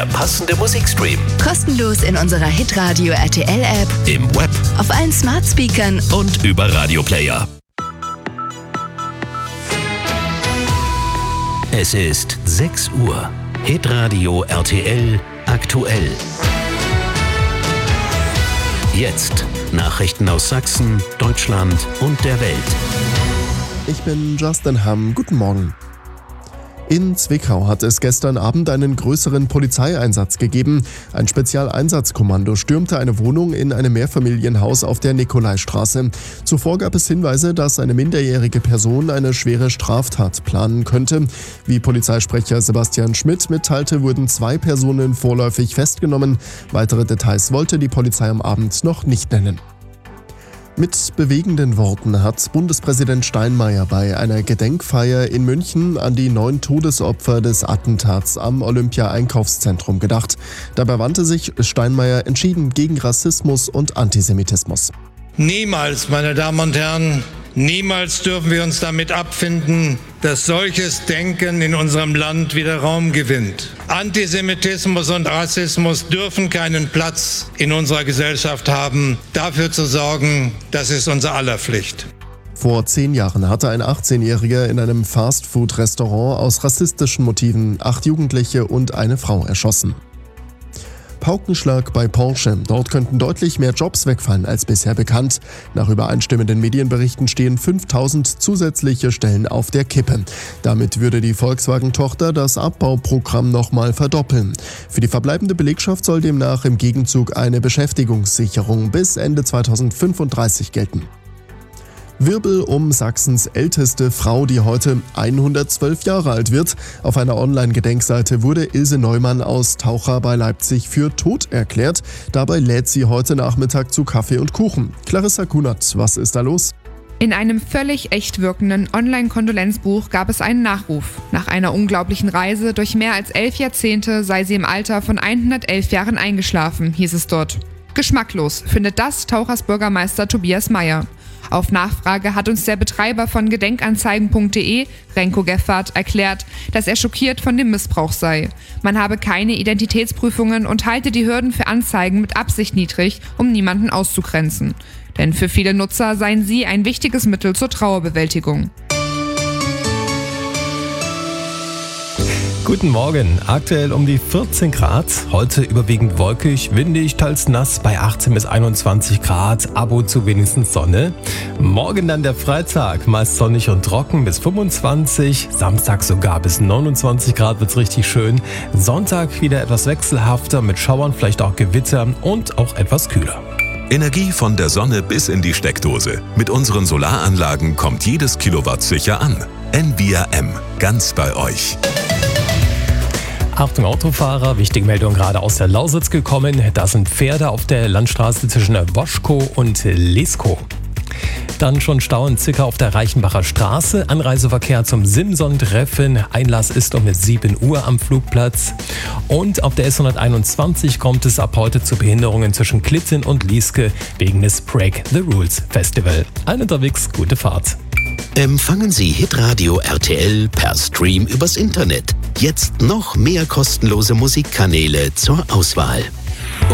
Passende Musikstream. Kostenlos in unserer Hitradio RTL App, Im Web auf allen Smart Speakern und über Radioplayer. Es ist 6 Uhr. Hitradio RTL aktuell. Jetzt Nachrichten aus Sachsen, Deutschland und der Welt. Ich bin Justin Hamm. Guten Morgen. In Zwickau hat es gestern Abend einen größeren Polizeieinsatz gegeben. Ein Spezialeinsatzkommando stürmte eine Wohnung in einem Mehrfamilienhaus auf der Nikolaistraße. Zuvor gab es Hinweise, dass eine minderjährige Person eine schwere Straftat planen könnte. Wie Polizeisprecher Sebastian Schmidt mitteilte, wurden 2 Personen vorläufig festgenommen. Weitere Details wollte die Polizei am Abend noch nicht nennen. Mit bewegenden Worten hat Bundespräsident Steinmeier bei einer Gedenkfeier in München an die 9 Todesopfer des Attentats am Olympia-Einkaufszentrum gedacht. Dabei wandte sich Steinmeier entschieden gegen Rassismus und Antisemitismus. Niemals, meine Damen und Herren, niemals dürfen wir uns damit abfinden, dass solches Denken in unserem Land wieder Raum gewinnt. Antisemitismus und Rassismus dürfen keinen Platz in unserer Gesellschaft haben. Dafür zu sorgen, das ist unser aller Pflicht. Vor 10 Jahren hatte ein 18-Jähriger in einem Fastfood-Restaurant aus rassistischen Motiven 8 Jugendliche und eine Frau erschossen. Paukenschlag bei Porsche. Dort könnten deutlich mehr Jobs wegfallen als bisher bekannt. Nach übereinstimmenden Medienberichten stehen 5000 zusätzliche Stellen auf der Kippe. Damit würde die Volkswagen-Tochter das Abbauprogramm nochmal verdoppeln. Für die verbleibende Belegschaft soll demnach im Gegenzug eine Beschäftigungssicherung bis Ende 2035 gelten. Wirbel um Sachsens älteste Frau, die heute 112 Jahre alt wird. Auf einer Online-Gedenkseite wurde Ilse Neumann aus Taucher bei Leipzig für tot erklärt. Dabei lädt sie heute Nachmittag zu Kaffee und Kuchen. Clarissa Kunert, was ist da los? In einem völlig echt wirkenden Online-Kondolenzbuch gab es einen Nachruf. Nach einer unglaublichen Reise durch mehr als 11 Jahrzehnte sei sie im Alter von 111 Jahren eingeschlafen, hieß es dort. Geschmacklos findet das Tauchers Bürgermeister Tobias Meyer. Auf Nachfrage hat uns der Betreiber von Gedenkanzeigen.de, Renko Geffert, erklärt, dass er schockiert von dem Missbrauch sei. Man habe keine Identitätsprüfungen und halte die Hürden für Anzeigen mit Absicht niedrig, um niemanden auszugrenzen. Denn für viele Nutzer seien sie ein wichtiges Mittel zur Trauerbewältigung. Guten Morgen, aktuell um die 14 Grad, heute überwiegend wolkig, windig, teils nass bei 18 bis 21 Grad, ab und zu wenigstens Sonne. Morgen dann der Freitag, meist sonnig und trocken bis 25, Samstag sogar bis 29 Grad wird's richtig schön. Sonntag wieder etwas wechselhafter mit Schauern, vielleicht auch Gewitter und auch etwas kühler. Energie von der Sonne bis in die Steckdose. Mit unseren Solaranlagen kommt jedes Kilowatt sicher an. Envia M, ganz bei euch. Achtung Autofahrer, wichtige Meldung gerade aus der Lausitz gekommen. Da sind Pferde auf der Landstraße zwischen Woschkow und Leskow. Dann schon Stau in Zickau auf der Reichenbacher Straße. Anreiseverkehr zum Simson-Treffen. Einlass ist um 7 Uhr am Flugplatz. Und auf der S121 kommt es ab heute zu Behinderungen zwischen Klitten und Lieske wegen des Break the Rules Festival. Allen unterwegs, gute Fahrt. Empfangen Sie Hitradio RTL per Stream übers Internet. Jetzt noch mehr kostenlose Musikkanäle zur Auswahl.